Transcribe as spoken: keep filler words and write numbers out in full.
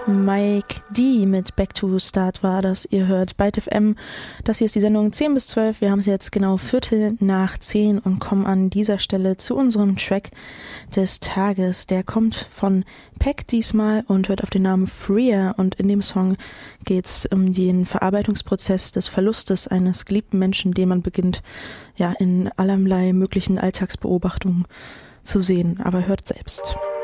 Mike D mit Back to Start war das. Ihr hört Byte F M. Das hier ist die Sendung zehn bis zwölf. Wir haben es jetzt genau Viertel nach zehn und kommen an dieser Stelle zu unserem Track des Tages. Der kommt von Peck diesmal und hört auf den Namen Freer. Und in dem Song geht es um den Verarbeitungsprozess des Verlustes eines geliebten Menschen, den man beginnt, ja, in allerlei möglichen Alltagsbeobachtungen zu sehen. Aber hört selbst.